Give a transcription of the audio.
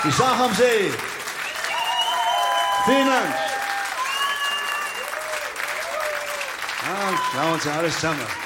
Ich sag am See. Vielen Dank. Ja, schauen Sie alles zusammen.